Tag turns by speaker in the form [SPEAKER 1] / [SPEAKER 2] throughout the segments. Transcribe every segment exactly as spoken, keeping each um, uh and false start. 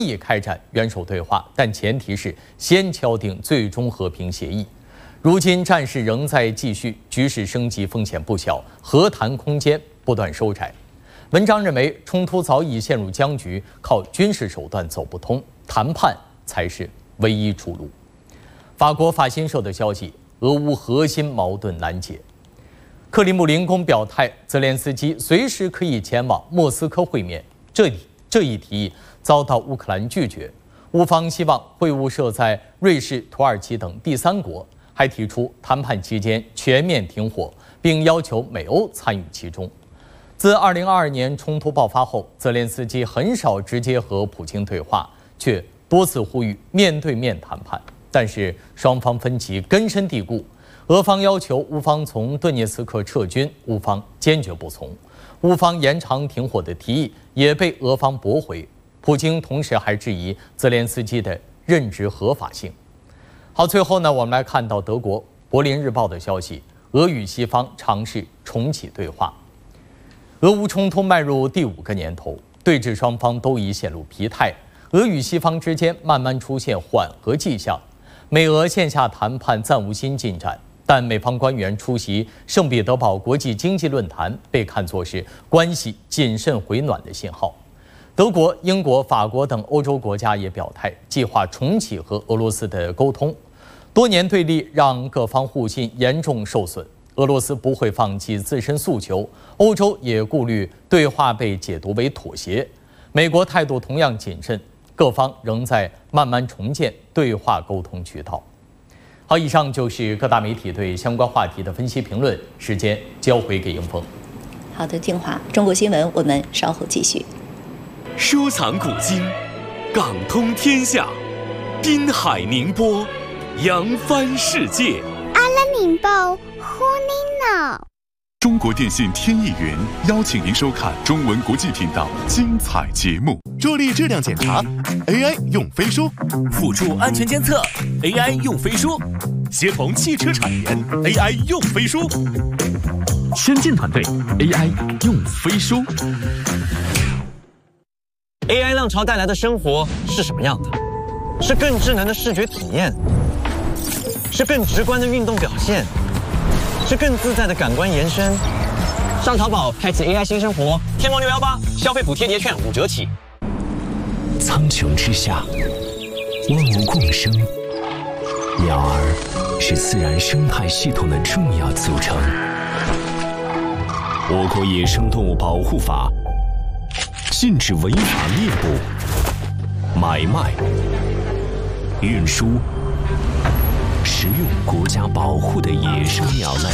[SPEAKER 1] 意开展元首对话，但前提是先敲定最终和平协议。如今战事仍在继续，局势升级风险不小，和谈空间不断收窄。文章认为，冲突早已陷入僵局，靠军事手段走不通，谈判才是唯一出路。法国法新社的消息，俄乌核心矛盾难解。克里姆林宫表态，泽连斯基随时可以前往莫斯科会面，这这一提议遭到乌克兰拒绝。乌方希望会晤设在瑞士、土耳其等第三国，还提出谈判期间全面停火，并要求美欧参与其中。自二零二二年冲突爆发后，泽连斯基很少直接和普京对话，却多次呼吁面对面谈判。但是双方分歧根深蒂固，俄方要求乌方从顿涅茨克撤军，乌方坚决不从。乌方延长停火的提议也被俄方驳回。普京同时还质疑泽连斯基的任职合法性。好，最后呢，我们来看到德国《柏林日报》的消息，俄与西方尝试重启对话。俄乌冲突迈入第五个年头，对峙双方都已显露疲态，俄与西方之间慢慢出现缓和迹象。美俄线下谈判暂无新进展，但美方官员出席圣彼得堡国际经济论坛被看作是关系谨慎回暖的信号。德国、英国、法国等欧洲国家也表态，计划重启和俄罗斯的沟通。多年对立让各方互信严重受损，俄罗斯不会放弃自身诉求，欧洲也顾虑对话被解读为妥协。美国态度同样谨慎，各方仍在慢慢重建对话沟通渠道。好，以上就是各大媒体对相关话题的分析评论，时间交回给迎风。
[SPEAKER 2] 好的，静华，中国新闻，我们稍后继续。
[SPEAKER 3] 收藏古今，港通天下，滨海宁波，扬帆世界。
[SPEAKER 4] 阿拉宁报呼您闹。
[SPEAKER 5] 中国电信天翼云邀请您收看中文国际频道精彩节目。
[SPEAKER 6] 助力质量检查 ，A I 用飞书；
[SPEAKER 3] 辅助安全监测 ，A I 用飞书；协同汽车产业 ，A I 用飞书；
[SPEAKER 7] 先进团队 A I 用飞书。
[SPEAKER 8] A I 浪潮带来的生活是什么样的？是更智能的视觉体验，是更直观的运动表现，是更自在的感官延伸。上淘宝开启 A I 新生活，天猫六幺八消费补贴叠券五折起。
[SPEAKER 7] 苍穹之下，万物共生，鸟儿是自然生态系统的重要组成。我国野生动物保护法禁止违法猎捕、买卖、运输、食用国家保护的野生鸟类。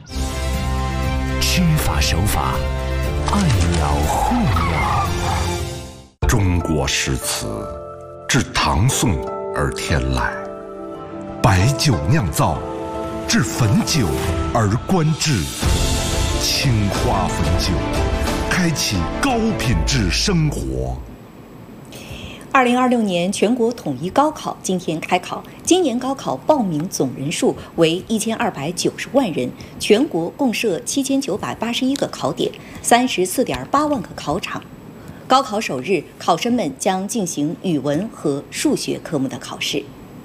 [SPEAKER 7] 知法守法，爱鸟护鸟。
[SPEAKER 9] 中国诗词自唐宋而天来，白酒酿造，至汾酒而观致。青花汾酒，开启高品质生活。
[SPEAKER 2] 二零二六年全国统一高考今天开考，今年高考报名总人数为一千二百九十万人，全国共设七千九百八十一个考点，三十四点八万个考场。高考首日，考生们将进行语文和数学科目的考试。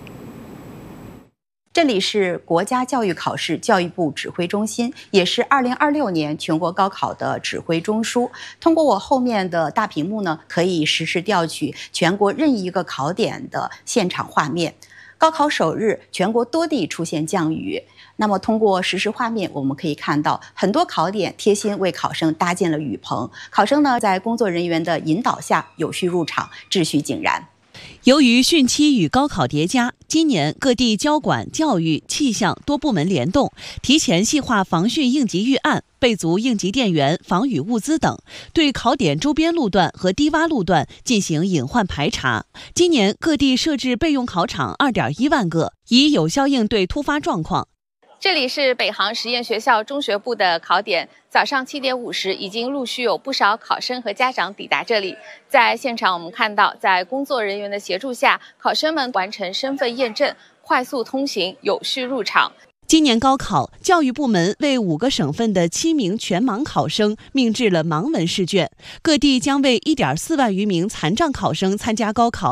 [SPEAKER 2] 这里是国家教育考试教育部指挥中心，也是二零二六年全国高考的指挥中枢。通过我后面的大屏幕呢，可以实时调取全国任意一个考点的现场画面。高考首日，全国多地出现降雨。那么通过实时画面，我们可以看到很多考点贴心为考生搭建了雨棚，考生呢在工作人员的引导下有序入场，秩序井然。
[SPEAKER 10] 由于汛期与高考叠加，今年各地交管、教育、气象多部门联动，提前细化防汛应急预案，备足应急电源、防雨物资等，对考点周边路段和低洼路段进行隐患排查。今年各地设置备用考场 二点一万个，以有效应对突发状况。
[SPEAKER 11] 这里是北航实验学校中学部的考点，早上七点五十，已经陆续有不少考生和家长抵达这里。在现场，我们看到，在工作人员的协助下，考生们完成身份验证，快速通行，有序入场。
[SPEAKER 10] 今年高考，教育部门为五个省份的七名全盲考生命制了盲文试卷，各地将为一点四万余名残障考生参加高考